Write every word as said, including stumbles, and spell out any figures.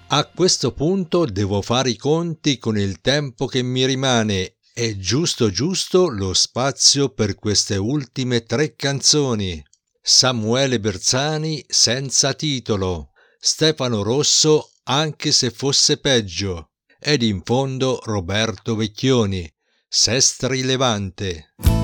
A questo punto devo fare i conti con il tempo che mi rimane. È giusto giusto lo spazio per queste ultime tre canzoni. Samuele Berzani senza titolo, Stefano Rosso anche se fosse peggio, ed in fondo Roberto Vecchioni, Sestri Levante.